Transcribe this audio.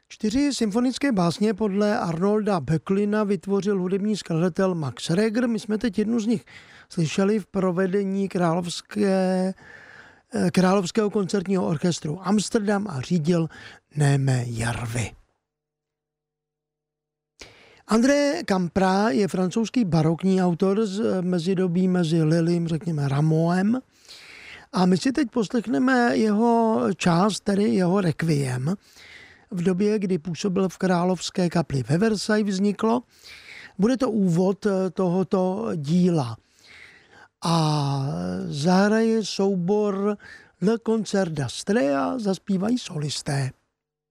4 symfonické básně podle Arnolda Böcklina vytvořil hudební skladatel Max Reger. My jsme teď jednu z nich slyšeli v provedení Královského koncertního orchestru Amsterdam a řídil Némé Jarvy. André Campra je francouzský barokní autor z mezidobí mezi Lilym, řekněme Rameauem. A my si teď poslechneme jeho část, tedy jeho requiem. V době, kdy působil v Královské kapli ve Versailles, vzniklo. Bude to úvod tohoto díla. A zahraje soubor Le Concert d'Astrea, zaspívají solisté.